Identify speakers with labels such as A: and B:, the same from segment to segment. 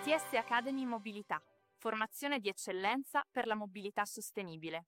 A: ITS Academy Mobilità, formazione di eccellenza per la mobilità sostenibile.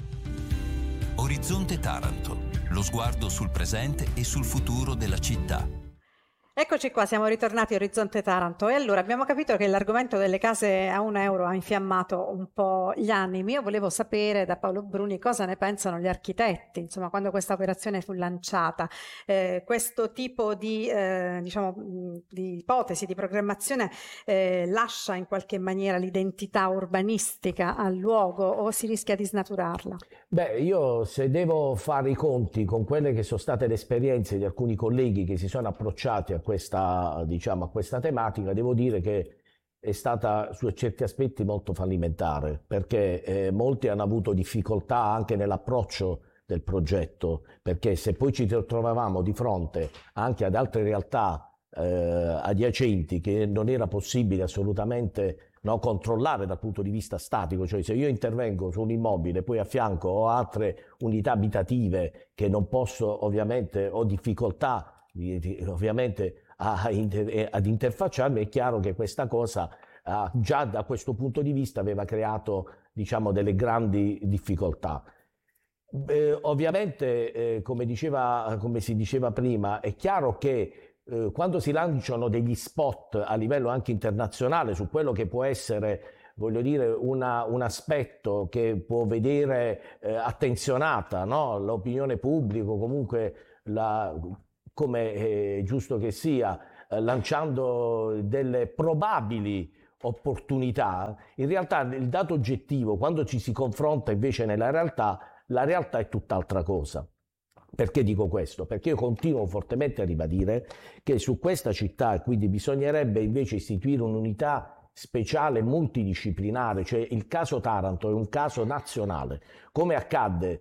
B: Orizzonte Taranto, lo sguardo sul presente e sul futuro della città.
C: Eccoci qua, siamo ritornati a Orizzonte Taranto e allora abbiamo capito che l'argomento delle case a €1 ha infiammato un po' gli animi. Io volevo sapere da Paolo Bruni cosa ne pensano gli architetti, insomma, quando questa operazione fu lanciata. Questo tipo di ipotesi di programmazione lascia in qualche maniera l'identità urbanistica al luogo o si rischia di snaturarla?
D: Beh, io se devo fare i conti con quelle che sono state le esperienze di alcuni colleghi che si sono approcciati a questa tematica, devo dire che è stata su certi aspetti molto fallimentare, perché molti hanno avuto difficoltà anche nell'approccio del progetto, perché se poi ci trovavamo di fronte anche ad altre realtà adiacenti che non era possibile assolutamente controllare dal punto di vista statico, cioè se io intervengo su un immobile poi a fianco ho altre unità abitative che non posso, ovviamente ho difficoltà ovviamente ad interfacciarmi, è chiaro che questa cosa già da questo punto di vista aveva creato, diciamo, delle grandi difficoltà. Ovviamente come si diceva prima, è chiaro che quando si lanciano degli spot a livello anche internazionale su quello che può essere, voglio dire, un aspetto che può vedere attenzionata, no? L'opinione pubblica, comunque come è giusto che sia, lanciando delle probabili opportunità, in realtà il dato oggettivo, quando ci si confronta invece nella realtà, la realtà è tutt'altra cosa. Perché dico questo? Perché io continuo fortemente a ribadire che su questa città, e quindi bisognerebbe invece istituire un'unità speciale multidisciplinare, cioè il caso Taranto è un caso nazionale, come accadde,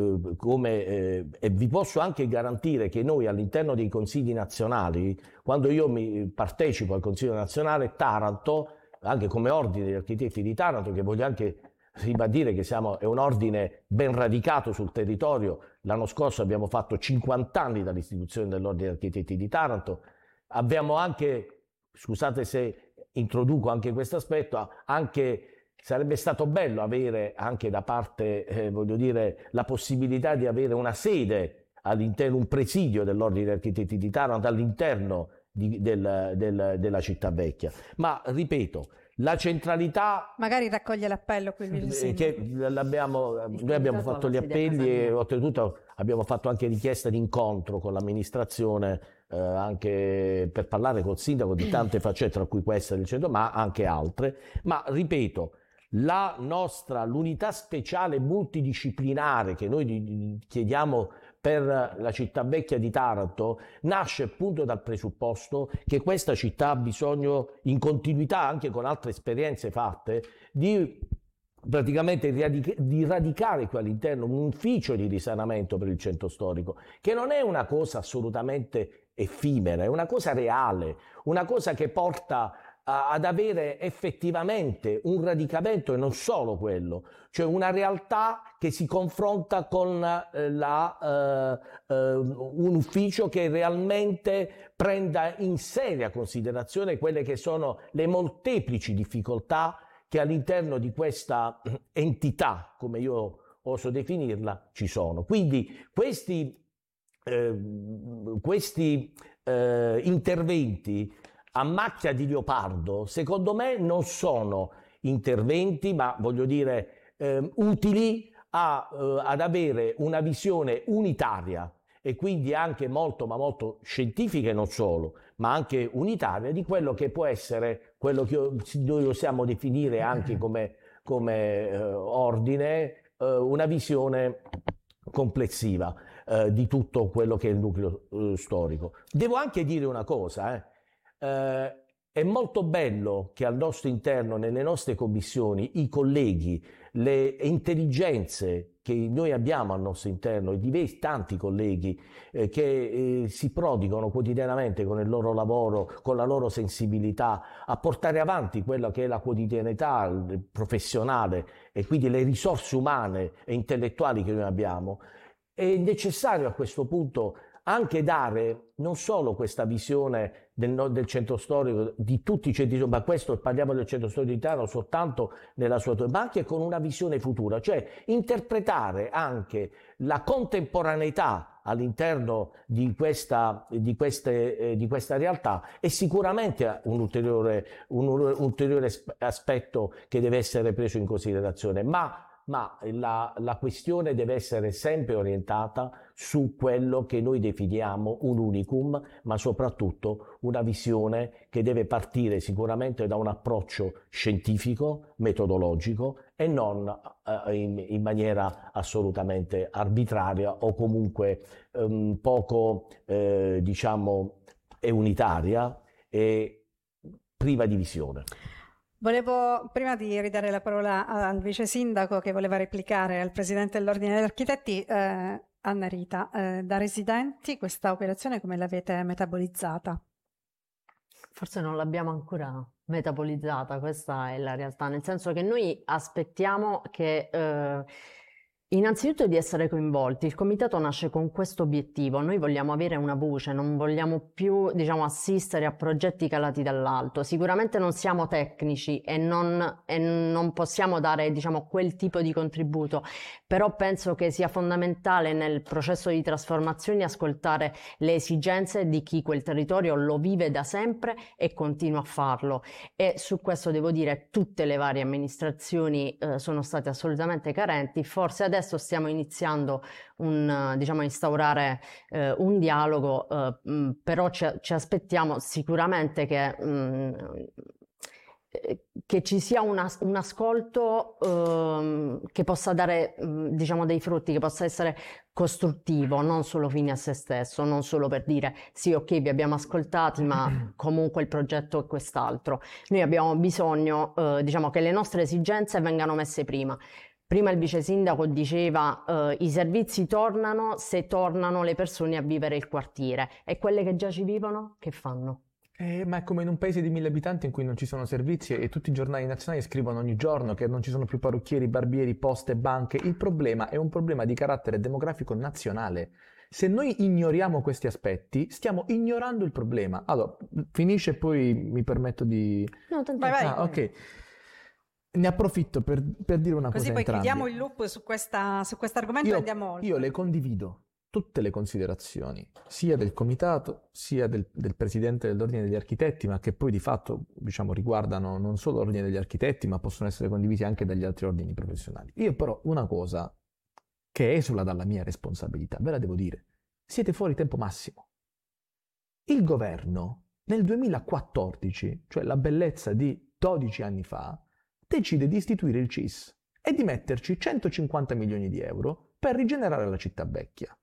D: e vi posso anche garantire che noi all'interno dei consigli nazionali, quando io partecipo al Consiglio nazionale, Taranto, anche come ordine degli architetti di Taranto, che voglio anche ribadire che è un ordine ben radicato sul territorio. L'anno scorso abbiamo fatto 50 anni dall'istituzione dell'ordine degli architetti di Taranto. Abbiamo anche, scusate se introduco anche questo aspetto, anche sarebbe stato bello avere anche da parte, voglio dire, la possibilità di avere una sede all'interno, un presidio dell'ordine degli architetti di Taranto all'interno della città vecchia. Ma ripeto, la centralità,
C: magari raccoglie l'appello qui
D: che noi abbiamo fatto gli appelli e oltretutto abbiamo fatto anche richiesta di incontro con l'amministrazione anche per parlare col sindaco di tante faccette, tra cui questa del centro, ma anche altre. Ma ripeto, l'unità speciale multidisciplinare che noi chiediamo per la città vecchia di Taranto nasce appunto dal presupposto che questa città ha bisogno, in continuità anche con altre esperienze fatte, di praticamente di radicare qui all'interno un ufficio di risanamento per il centro storico, che non è una cosa assolutamente effimera, è una cosa reale, una cosa che porta ad avere effettivamente un radicamento e non solo quello, cioè una realtà che si confronta con un ufficio che realmente prenda in seria considerazione quelle che sono le molteplici difficoltà che all'interno di questa entità, come io oso definirla, ci sono. Quindi questi interventi a macchia di leopardo, secondo me non sono interventi, ma voglio dire utili ad avere una visione unitaria e quindi anche molto, ma molto scientifica e non solo, ma anche unitaria di quello che può essere quello che noi possiamo definire anche come ordine, una visione complessiva di tutto quello che è il nucleo storico. Devo anche dire una cosa, è molto bello che al nostro interno, nelle nostre commissioni, i colleghi, le intelligenze che noi abbiamo al nostro interno, e tanti colleghi che si prodigano quotidianamente con il loro lavoro, con la loro sensibilità, a portare avanti quella che è la quotidianità professionale e quindi le risorse umane e intellettuali che noi abbiamo, è necessario a questo punto anche dare non solo questa visione del centro storico, di tutti i centri, ma questo parliamo del centro storico di Taranto soltanto nella sua, ma anche con una visione futura, cioè interpretare anche la contemporaneità all'interno di questa realtà è sicuramente un ulteriore aspetto che deve essere preso in considerazione, ma la questione deve essere sempre orientata su quello che noi definiamo un unicum, ma soprattutto una visione che deve partire sicuramente da un approccio scientifico, metodologico e non in maniera assolutamente arbitraria o comunque poco diciamo unitaria e priva di visione.
C: Volevo, prima di ridare la parola al vice sindaco che voleva replicare al presidente dell'Ordine degli Architetti, Anna Rita, da residenti questa operazione come l'avete metabolizzata?
E: Forse non l'abbiamo ancora metabolizzata, questa è la realtà, nel senso che noi aspettiamo che innanzitutto di essere coinvolti. Il comitato nasce con questo obiettivo: noi vogliamo avere una voce, non vogliamo più, diciamo, assistere a progetti calati dall'alto. Sicuramente non siamo tecnici e non possiamo dare, diciamo, quel tipo di contributo, però penso che sia fondamentale nel processo di trasformazione ascoltare le esigenze di chi quel territorio lo vive da sempre e continua a farlo, e su questo devo dire tutte le varie amministrazioni sono state assolutamente carenti. Forse adesso stiamo iniziando diciamo, a instaurare un dialogo, però ci aspettiamo sicuramente che ci sia un ascolto che possa dare diciamo dei frutti, che possa essere costruttivo, non solo fine a se stesso, non solo per dire sì, ok, vi abbiamo ascoltati, ma comunque il progetto è quest'altro. Noi abbiamo bisogno diciamo che le nostre esigenze vengano messe prima. Prima il vice sindaco diceva i servizi tornano se tornano le persone a vivere il quartiere, e quelle che già ci vivono che fanno?
F: Ma è come in un paese di 1000 abitanti in cui non ci sono servizi e tutti i giornali nazionali scrivono ogni giorno che non ci sono più parrucchieri, barbieri, poste, banche. Il problema è un problema di carattere demografico nazionale. Se noi ignoriamo questi aspetti, stiamo ignorando il problema. Allora, finisce e poi mi permetto di...
E: No,
C: vai.
F: Ah, ok. Ne approfitto per dire una
C: Così
F: cosa
C: poi
F: entrambi.
C: chiudiamo il loop su questo argomento e andiamo oltre.
F: Io le condivido tutte le considerazioni, sia del comitato, sia del presidente dell'Ordine degli Architetti, ma che poi di fatto, diciamo, riguardano non solo l'Ordine degli Architetti, ma possono essere condivisi anche dagli altri ordini professionali. Io però una cosa che esula dalla mia responsabilità, ve la devo dire: siete fuori tempo massimo. Il governo nel 2014, cioè la bellezza di 12 anni fa, decide di istituire il CIS e di metterci 150 milioni di euro per rigenerare la città vecchia.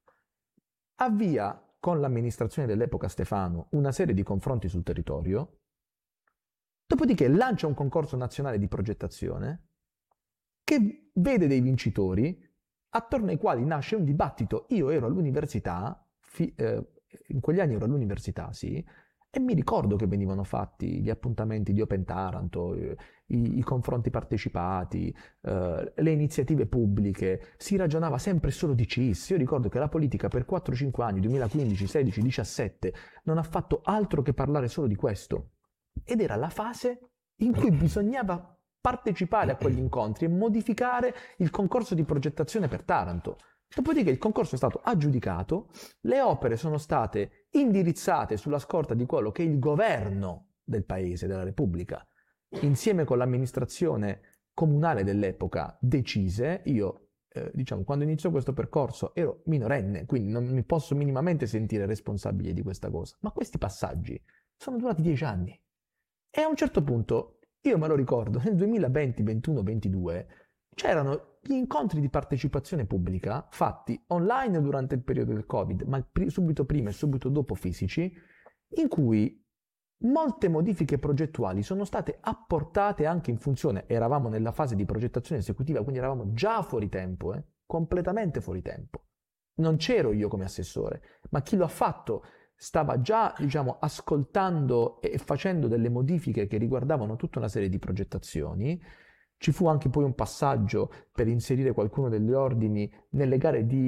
F: Avvia con l'amministrazione dell'epoca Stefano una serie di confronti sul territorio, dopodiché lancia un concorso nazionale di progettazione che vede dei vincitori attorno ai quali nasce un dibattito. Io ero all'università, in quegli anni ero all'università, sì, e mi ricordo che venivano fatti gli appuntamenti di Open Taranto, i confronti partecipati, le iniziative pubbliche, si ragionava sempre solo di CIS. Io ricordo che la politica per 4-5 anni, 2015, 16, 17, non ha fatto altro che parlare solo di questo. Ed era la fase in cui bisognava partecipare a quegli incontri e modificare il concorso di progettazione per Taranto. Dopodiché il concorso è stato aggiudicato, le opere sono state indirizzate sulla scorta di quello che il governo del paese, della Repubblica, insieme con l'amministrazione comunale dell'epoca, decise. Io, diciamo, quando iniziò questo percorso ero minorenne, quindi non mi posso minimamente sentire responsabile di questa cosa. Ma questi passaggi sono durati 10 anni. E a un certo punto, io me lo ricordo, nel 2020, 21, 22, c'erano gli incontri di partecipazione pubblica fatti online durante il periodo del Covid, ma subito prima e subito dopo fisici, in cui molte modifiche progettuali sono state apportate anche in funzione. Eravamo nella fase di progettazione esecutiva, quindi eravamo già fuori tempo, completamente fuori tempo. Non c'ero io come assessore, ma chi lo ha fatto stava già, diciamo, ascoltando e facendo delle modifiche che riguardavano tutta una serie di progettazioni. Ci fu anche poi un passaggio per inserire qualcuno degli ordini nelle gare di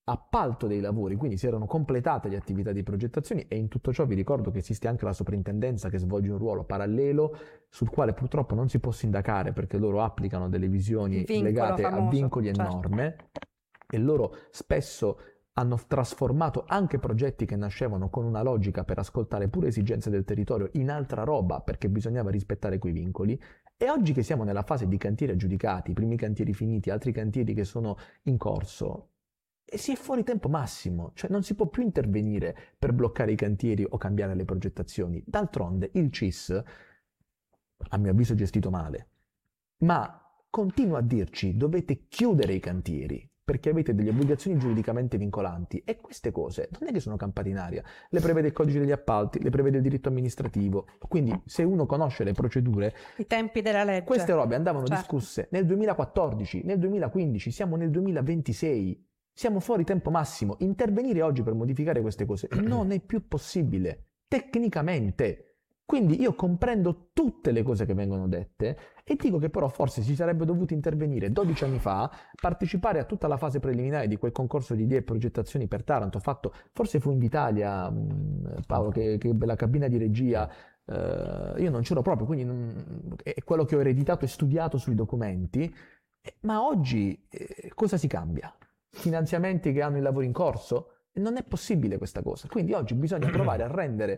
F: appalto dei lavori, quindi si erano completate le attività di progettazione, e in tutto ciò vi ricordo che esiste anche la soprintendenza che svolge un ruolo parallelo sul quale purtroppo non si può sindacare perché loro applicano delle visioni legate
C: famoso,
F: a vincoli e
C: certo.
F: norme, e loro spesso hanno trasformato anche progetti che nascevano con una logica per ascoltare pure esigenze del territorio in altra roba perché bisognava rispettare quei vincoli. E oggi che siamo nella fase di cantieri aggiudicati, i primi cantieri finiti, altri cantieri che sono in corso, e si è fuori tempo massimo, cioè non si può più intervenire per bloccare i cantieri o cambiare le progettazioni. D'altronde il CIS, a mio avviso, è gestito male, ma continua a dirci dovete chiudere i cantieri perché avete delle obbligazioni giuridicamente vincolanti, e queste cose non è che sono campate in aria, le prevede il codice degli appalti, le prevede il diritto amministrativo, quindi se uno conosce le procedure,
C: I tempi della legge.
F: queste robe andavano
C: Certo.
F: discusse nel 2014, nel 2015, siamo nel 2026, siamo fuori tempo massimo. Intervenire oggi per modificare queste cose non è più possibile, tecnicamente. Quindi io comprendo tutte le cose che vengono dette e dico che però forse si sarebbe dovuto intervenire 12 anni fa, partecipare a tutta la fase preliminare di quel concorso di idee e progettazioni per Taranto fatto, forse fu Invitalia, Paolo, che la cabina di regia, io non c'ero proprio, quindi è quello che ho ereditato e studiato sui documenti, ma oggi cosa si cambia? Finanziamenti che hanno i lavori in corso? Non è possibile questa cosa, quindi oggi bisogna provare a rendere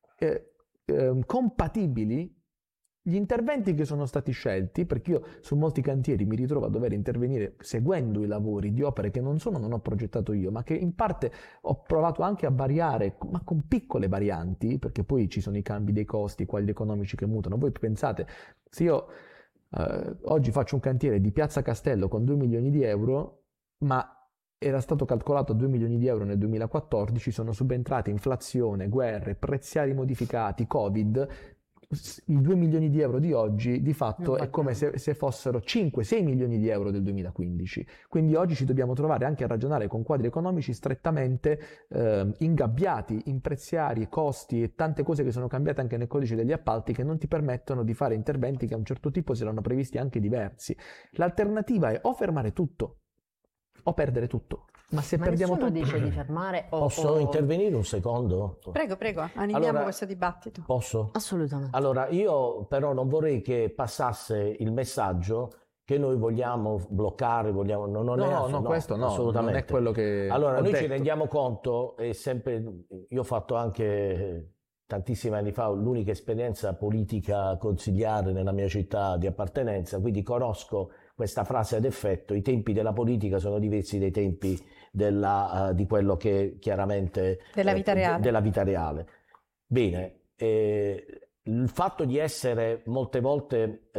F: compatibili gli interventi che sono stati scelti, perché io su molti cantieri mi ritrovo a dover intervenire seguendo i lavori di opere che non ho progettato io, ma che in parte ho provato anche a variare, ma con piccole varianti, perché poi ci sono i cambi dei costi, i quadri economici che mutano. Voi pensate, se io oggi faccio un cantiere di Piazza Castello con 2 milioni di euro, ma era stato calcolato a 2 milioni di euro nel 2014, sono subentrate inflazione, guerre, prezziari modificati, Covid. I 2 milioni di euro di oggi di fatto è come se fossero 5-6 milioni di euro del 2015. Quindi oggi ci dobbiamo trovare anche a ragionare con quadri economici strettamente ingabbiati in prezziari, costi e tante cose che sono cambiate anche nel codice degli appalti, che non ti permettono di fare interventi che a un certo tipo si erano previsti anche diversi. L'alternativa è o fermare tutto o perdere tutto. Ma se perdiamo tutto...
E: dice di fermare o...
D: Posso intervenire un secondo?
C: Prego, animiamo questo dibattito.
D: Posso?
E: Assolutamente.
D: Allora, io però non vorrei che passasse il messaggio che noi vogliamo bloccare, vogliamo...
F: No, questo no,
D: assolutamente.
F: non è quello che
D: allora,
F: ho
D: noi
F: detto.
D: ci rendiamo conto, e sempre... Io ho fatto anche tantissimi anni fa l'unica esperienza politica consigliare nella mia città di appartenenza, quindi conosco questa frase ad effetto: i tempi della politica sono diversi dai tempi di quello che chiaramente
C: della vita reale.
D: Della vita reale. Bene, il fatto di essere molte volte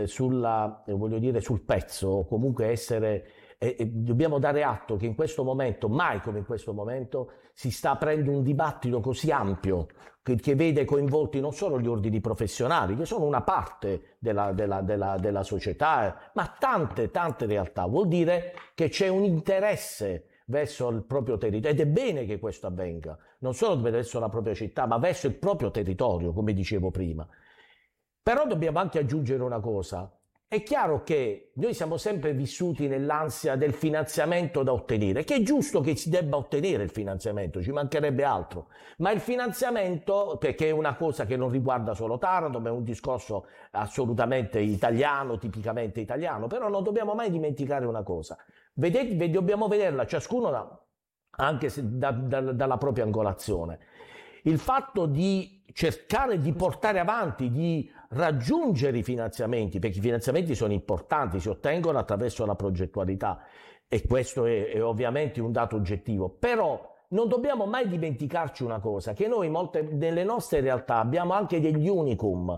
D: sul pezzo, o comunque essere, dobbiamo dare atto che in questo momento, mai come in questo momento, si sta aprendo un dibattito così ampio che vede coinvolti non solo gli ordini professionali, che sono una parte della società, ma tante realtà. Vuol dire che c'è un interesse verso il proprio territorio, ed è bene che questo avvenga, non solo verso la propria città, ma verso il proprio territorio, come dicevo prima. Però dobbiamo anche aggiungere una cosa: è chiaro che noi siamo sempre vissuti nell'ansia del finanziamento da ottenere, che è giusto che si debba ottenere il finanziamento, ci mancherebbe altro, ma il finanziamento, perché è una cosa che non riguarda solo Taranto, ma è un discorso assolutamente italiano, tipicamente italiano, però non dobbiamo mai dimenticare una cosa: vedete, dobbiamo vederla ciascuno anche dalla propria angolazione. Il fatto di cercare di portare avanti, di raggiungere i finanziamenti, perché i finanziamenti sono importanti, si ottengono attraverso la progettualità, e questo è ovviamente un dato oggettivo, però non dobbiamo mai dimenticarci una cosa: che noi nelle nostre realtà abbiamo anche degli unicum,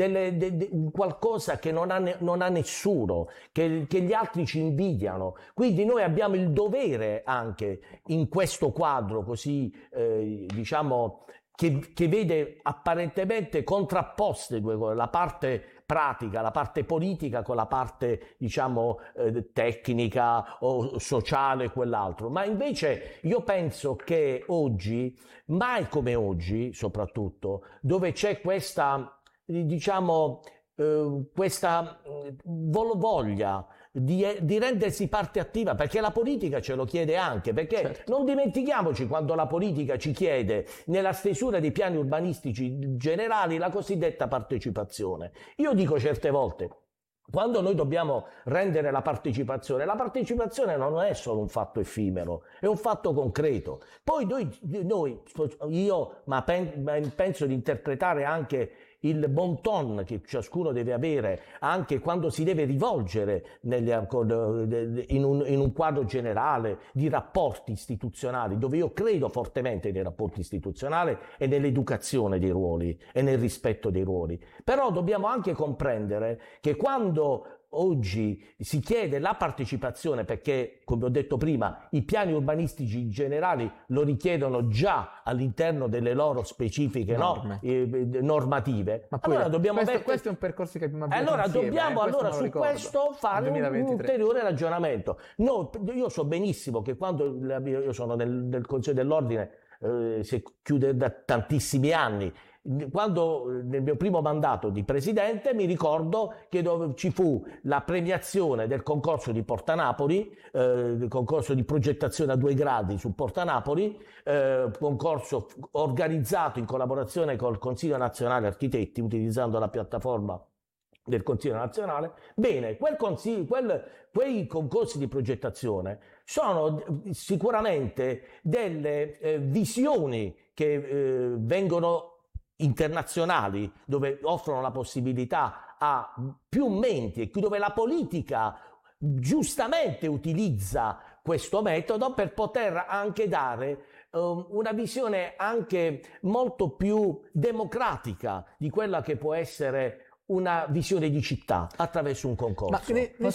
D: qualcosa che non ha nessuno, che gli altri ci invidiano. Quindi noi abbiamo il dovere anche in questo quadro così, diciamo, che vede apparentemente contrapposte due cose, la parte pratica, la parte politica, con la parte, diciamo, tecnica o sociale, quell'altro. Ma invece io penso che oggi, mai come oggi soprattutto, dove c'è questa, diciamo, questa voglia di rendersi parte attiva, perché la politica ce lo chiede anche, perché
F: Certo.
D: non dimentichiamoci quando la politica ci chiede nella stesura dei piani urbanistici generali la cosiddetta partecipazione. Io dico certe volte, quando noi dobbiamo rendere la partecipazione non è solo un fatto effimero, è un fatto concreto. Poi penso di interpretare anche il bon ton che ciascuno deve avere anche quando si deve rivolgere in un quadro generale di rapporti istituzionali, dove io credo fortemente nei rapporti istituzionali e nell'educazione dei ruoli e nel rispetto dei ruoli. Però dobbiamo anche comprendere che quando oggi si chiede la partecipazione, perché come ho detto prima i piani urbanistici generali lo richiedono già all'interno delle loro specifiche normative,
F: Ma poi
D: allora dobbiamo
F: questo è un percorso che abbiamo avviato
D: allora
F: insieme,
D: dobbiamo
F: questo me lo
D: su
F: ricordo.
D: questo fare un
F: 2023.
D: ulteriore ragionamento. Io so benissimo che quando io sono nel Consiglio dell'Ordine, si chiude da tantissimi anni. Quando nel mio primo mandato di presidente mi ricordo che ci fu la premiazione del concorso di Porta Napoli, il concorso di progettazione a 2 gradi su Porta Napoli, concorso organizzato in collaborazione col Consiglio Nazionale Architetti, utilizzando la piattaforma del Consiglio Nazionale. Bene, quei concorsi di progettazione sono sicuramente delle visioni che vengono internazionali, dove offrono la possibilità a più menti e dove la politica giustamente utilizza questo metodo per poter anche dare una visione anche molto più democratica di quella che può essere una visione di città attraverso un concorso.
F: Ma